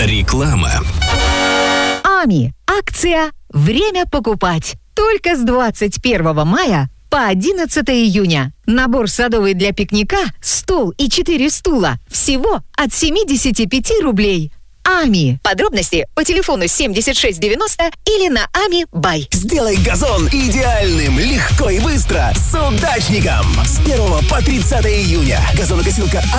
Реклама. АМИ. Акция «Время покупать». Только с 21 мая по 11 июня. Набор садовый для пикника, стол и 4 стула. Всего от 75 рублей. АМИ. Подробности по телефону 7690 или на АМИ Бай. Сделай газон идеальным, легко и быстро с удачником. С 1 по 30 июня. Газонокосилка